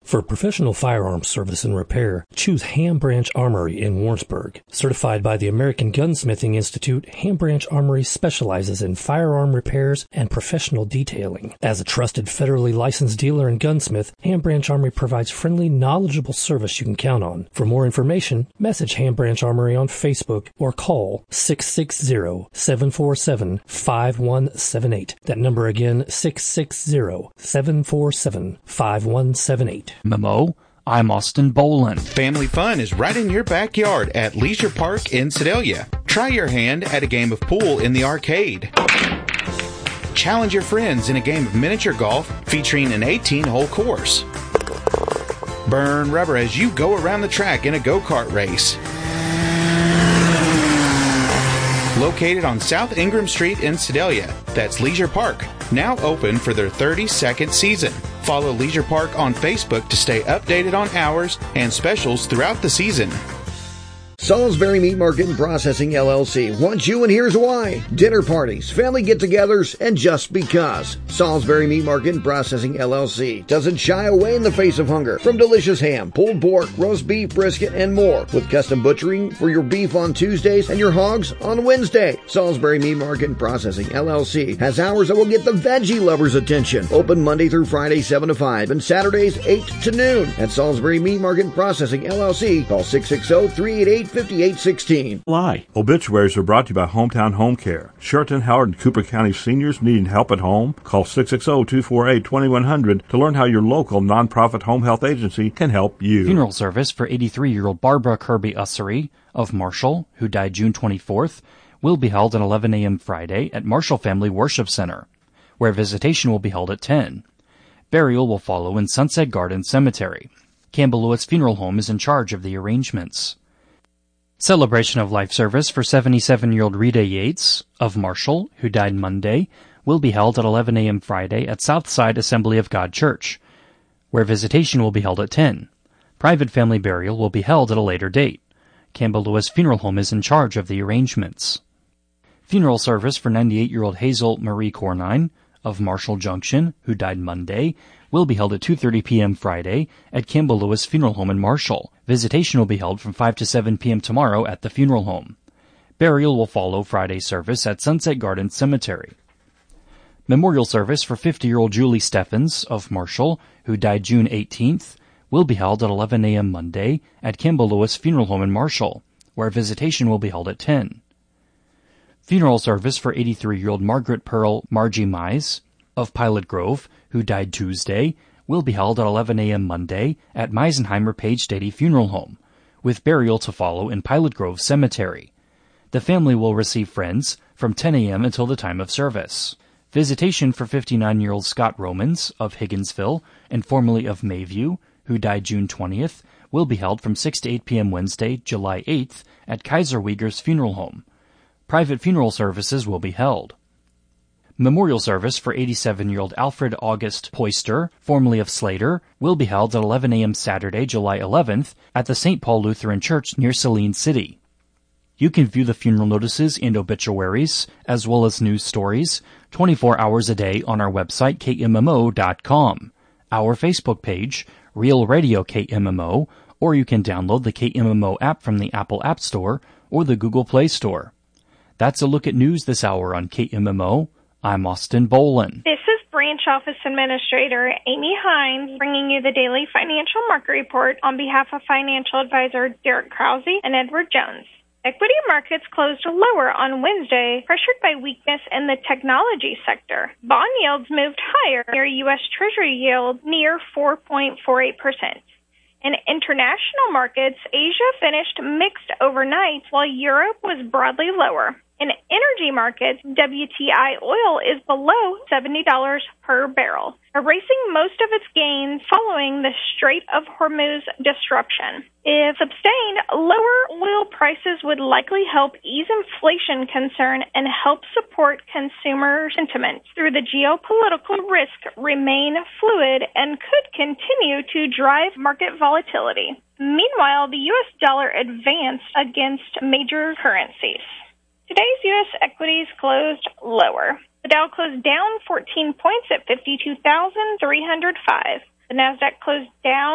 For professional firearms service and repair, choose Ham Branch Armory in Warrensburg. Certified by the American Gunsmithing Institute, Ham Branch Armory specializes in firearm repairs and professional detailing. As a trusted federally licensed dealer and gunsmith, Ham Branch Armory provides friendly, knowledgeable service you can count on. For more information, message Ham Branch Armory on Facebook or call 660-747-5178. That number again, 660-747-5178. Memo, I'm Austin Boland. Family fun is right in your backyard at Leisure Park in Sedalia. Try your hand at a game of pool in the arcade. Challenge your friends in a game of miniature golf featuring an 18-hole course. Burn rubber as you go around the track in a go-kart race. Located on South Ingram Street in Sedalia, that's Leisure Park, now open for their 32nd season. Follow Leisure Park on Facebook to stay updated on hours and specials throughout the season. Salisbury Meat Market and Processing LLC wants you, and here's why. Dinner parties, family get-togethers, and just because. Salisbury Meat Market and Processing LLC doesn't shy away in the face of hunger from delicious ham, pulled pork, roast beef, brisket, and more, with custom butchering for your beef on Tuesdays and your hogs on Wednesday. Salisbury Meat Market and Processing LLC has hours that will get the veggie lovers' attention. Open Monday through Friday 7 to 5 and Saturdays 8 to noon. At Salisbury Meat Market and Processing LLC, call 660-388-5816. Lie. Obituaries are brought to you by Hometown Home Care. Sheraton, Howard, and Cooper County seniors needing help at home? Call 660-248-2100 to learn how your local nonprofit home health agency can help you. Funeral service for 83-year-old Barbara Kirby Ussery of Marshall, who died June 24th, will be held at 11 a.m. Friday at Marshall Family Worship Center, where visitation will be held at 10. Burial will follow in Sunset Garden Cemetery. Campbell Lewis Funeral Home is in charge of the arrangements. Celebration of life service for 77-year-old Rita Yates of Marshall, who died Monday, will be held at 11 a.m. Friday at Southside Assembly of God Church, where visitation will be held at 10. Private family burial will be held at a later date. Campbell Lewis Funeral Home is in charge of the arrangements. Funeral service for 98-year-old Hazel Marie Cornine of Marshall Junction, who died Monday, will be held at 2:30 p.m. Friday at Campbell Lewis Funeral Home in Marshall. Visitation will be held from 5 to 7 p.m. tomorrow at the funeral home. Burial will follow Friday's service at Sunset Garden Cemetery. Memorial service for 50-year-old Julie Steffens of Marshall, who died June 18th, will be held at 11 a.m. Monday at Campbell Lewis Funeral Home in Marshall, where visitation will be held at 10. Funeral service for 83-year-old Margaret Pearl Margie Mize of Pilot Grove, who died Tuesday, will be held at 11 a.m. Monday at Meisenheimer Page Stady Funeral Home, with burial to follow in Pilot Grove Cemetery. The family will receive friends from 10 a.m. until the time of service. Visitation for 59-year-old Scott Romans of Higginsville and formerly of Mayview, who died June 20th, will be held from 6 to 8 p.m. Wednesday, July 8th at Kaiser Wiegers Funeral Home. Private funeral services will be held. Memorial service for 87-year-old Alfred August Poyster, formerly of Slater, will be held at 11 a.m. Saturday, July 11th, at the St. Paul Lutheran Church near Saline City. You can view the funeral notices and obituaries, as well as news stories, 24 hours a day on our website, KMMO.com, our Facebook page, Real Radio KMMO, or you can download the KMMO app from the Apple App Store or the Google Play Store. That's a look at news this hour on KMMO. I'm Austin Boland. This is Branch Office Administrator Amy Hines bringing you the daily financial market report on behalf of financial advisor Derek Krause and Edward Jones. Equity markets closed lower on Wednesday, pressured by weakness in the technology sector. Bond yields moved higher near U.S. Treasury yield near 4.48%. In international markets, Asia finished mixed overnight, while Europe was broadly lower. In energy markets, WTI oil is below $70 per barrel, erasing most of its gains following the Strait of Hormuz disruption. If sustained, lower oil prices would likely help ease inflation concern and help support consumer sentiment through the geopolitical risk remain fluid and could continue to drive market volatility. Meanwhile, the U.S. dollar advanced against major currencies. Today's U.S. equities closed lower. The Dow closed down 14 points at 52,305. The Nasdaq closed down